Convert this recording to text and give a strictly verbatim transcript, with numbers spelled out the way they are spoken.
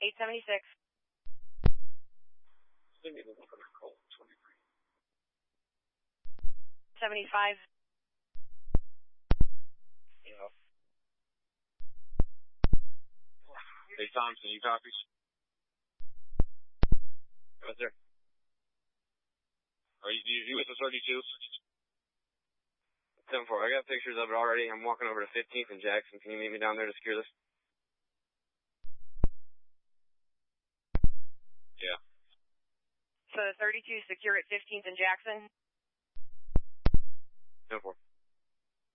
eight seventy-six. seventy-five. Yeah. Hey, Thompson, you copy? Right there. Are you, you U S S thirty-two? seven four. I got pictures of it already. I'm walking over to fifteenth and Jackson. Can you meet me down there to secure this? Yeah. So the thirty-two secure at fifteenth and Jackson? ten four.